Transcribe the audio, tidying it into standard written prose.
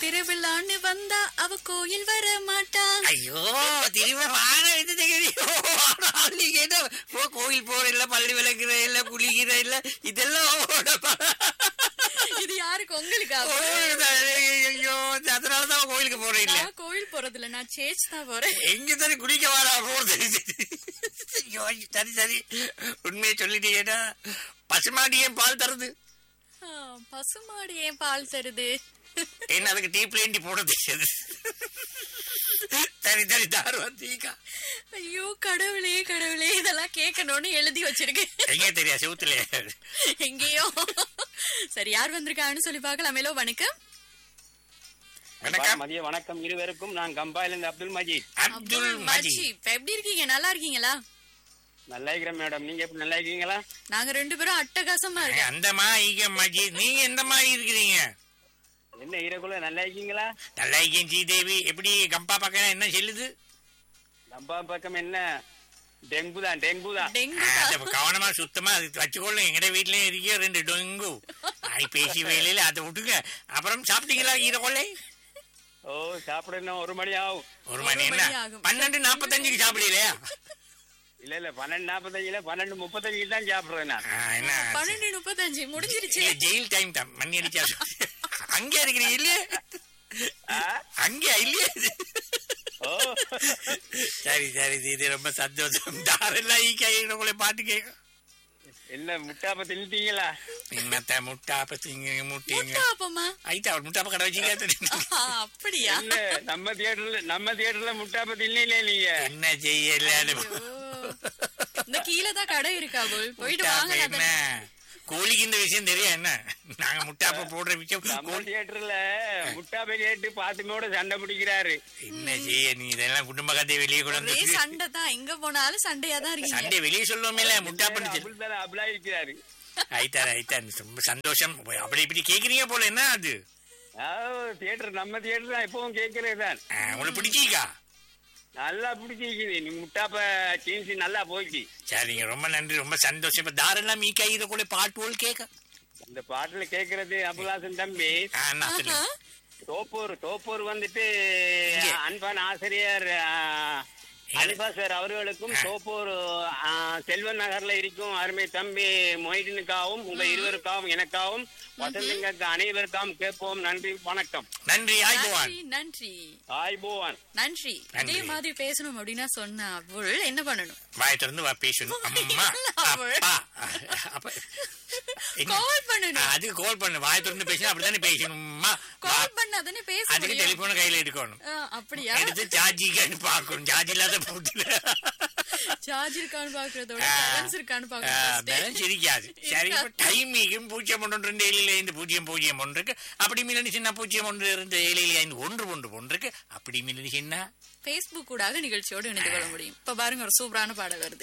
திருவிழான்னு வந்தா அவ கோயில் வர மாட்டா. ஐயோ திரும்ப வாங்க நீ கேட்ட கோயில் போற இல்ல பள்ளி விளக்குற இல்ல குளிக்கிற இல்ல இதெல்லாம் இது யாருக்கு? உங்களுக்கு? ஐயோ அதனாலதான் கோயிலுக்கு போறேன் இல்ல. கோயில் போறது இல்ல, நான் சேர்ச் தான் போறேன். எங்க தானே குளிக்க வரா போறது. சரி சரி உண்மையை சொல்லிட்டீங்கன்னா பசுமாடி ஏன் பால் தருது? பசுமாடு ஏன் பால் தருது? என்ன அதுக்கு டீ பிளேண்டி போடுறது. சரி சரி தாரு வந்தீங்க. ஐயோ கடவுளே கடவுளே, இதெல்லாம் கேட்கணும்னு எழுதி வச்சிருக்கேன். எங்க தெரியா செவுத்துல எங்கேயோ. சரி யார் வந்திருக்காங்கன்னு சொல்லி பார்க்கலாம். ஹலோ வணக்கம். வணக்கம். மதிய வணக்கம் இருவருக்கும். நான் கம்பாயில இருந்து அப்துல் மஜீத். அப்துல் மஜீத். எப்படி இருக்கீங்க? நல்லா இருக்கீங்களா? நல்லா இருக்கிறேன் மேடம். நீங்க எப்படி நல்லா இருக்கீங்களா? நாங்க 2 பேரும் அட்டகாசமா இருக்கோம். அந்த மாதிரி மஜீத், நீங்க எந்த மாதிரி இருக்கிறீங்க? என்ன ஈரக்குள்ள நல்லா இருக்கீங்களா? நல்லா இருக்கேன் ஸ்ரீதேவி. எப்படி கம்பா பக்கம் என்ன செல்லுது? கம்பா பக்கம் என்ன டெங்கு தான். கவனமா சுத்தமா அது வச்சுக்கொள்ள. எங்கட வீட்லயும் இருக்க 2 டொங்கு பேசி வேலையில அதை விட்டுங்க. அப்புறம் சாப்பிட்டீங்களா ஈரக்கொள்ளை? ஓ சாப்பிடணும் 1 மணி ஆகும். 1 மணி என்ன 12:45 சாப்பிடலையா? இல்ல 12:45 12:35 தான் சாப்பிடுறேன் நான். 12:35 முடிஞ்சிருச்சு. ஜெயில் டைம் தான். மணி அடிச்சா அங்கே இருக்கிறீங்க இல்லையே? அங்கே இல்லையே? சரி சரி இது ரொம்ப சந்தோஷம். தாரெல்லாம் பாட்டு கேட்க. என்ன முட்டாப்ப தின்னுட்டீங்களா? என்னத்த முட்டாப்ப திங்க முட்டீங்க? ஐட்டா முட்டாப்ப கடை வச்சீங்க. அப்படியா? இல்ல நம்ம தியேட்டர்ல முட்டாப்ப தின்னீங்களே நீங்க. என்ன செய்யல இந்த கீழே தான் கடை இருக்கா? போயிட்டு வாங்க. என்ன கோழிக்கு இந்த விஷயம் தெரியும்? என்ன நாங்க முட்டாப்ப போடுற விஷயம் நம்ம தியேட்டர்ல முட்டாப்ப கேட்டு பாத்துமோட சண்டை பிடிக்கிறாரு. என்ன செய்ய நீ இதெல்லாம் குடும்ப கதை வெளியே கூட சண்டை தான். எங்க போனாலும் சண்டையா தான் இருக்கு. சண்டை வெளியே சொல்லுவோமே முட்டாப்ப அப்ளா இருக்கிறாரு. ஐட்டா ரொம்ப சந்தோஷம். அப்படி இப்படி கேக்குறீங்க போல. என்ன அது தியேட்டர் நம்ம தியேட்டர் தான் எப்பவும் கேட்கறதுதான். உங்களுக்கு பிடிச்சிக்கா? நல்லா பிடிச்சிருக்குது. நீ முட்டாப்ப சீன்ஸ் நல்லா போச்சு. சரிங்க ரொம்ப நன்றி ரொம்ப சந்தோஷம். இப்ப தாரெல்லாம் மீக்கா இத கூட பாட்டு போல் கேட்க. இந்த பாட்டுல கேக்குறது அபுலாசன் தம்பி தோப்பூர் வந்துட்டு அன்பான ஆசிரியர் அனிபா சார் அவர்களுக்கும் தோப்பூர் செல்வன் நகர்ல இருக்கும் அருமை தம்பி மொய்டினுக்காகவும் உங்க இருவருக்காகவும் எனக்காகவும் வசந்தங்களுக்கு அனைவருக்காகவும் கேட்போம். நன்றி வணக்கம். நன்றி. நன்றி. நன்றி. அதே மாதிரி பேசணும் அப்படின்னா சொன்ன அவள் என்ன பண்ணணும்? வாய் திறந்து பேசணும். கால் பண்ணணும். அதுக்கு கால் பண்ணு. வாய் திறந்து பேசணும். அப்படித்தானே பேசணுமா? கால் பண்ணாதானே பேச முடியும். அதுக்கு டெலிபோன் கையில இருக்கணும். அப்படியா? எடுத்து சார்ஜிக்கான்னு பாக்கணும். சார்ஜ் இல்லாத போட்டுல சார்ஜ் இருக்கான்னு பாக்குறதோட பேலன்ஸ் இருக்கான்னு பாக்கணும். பேலன்ஸ் இருக்காது. சரி இப்ப டைமிங்கும் 0.2 இருக்கு. அப்படி மில்லி சின்ன 0.2 இருக்கு. அப்படி மில்லி சின்ன Facebook கூடாக நிகழ்ச்சியோடு இணைந்து கொள்ள முடியும். இப்ப பாருங்க ஒரு சூப்பரான பாடல் வருது.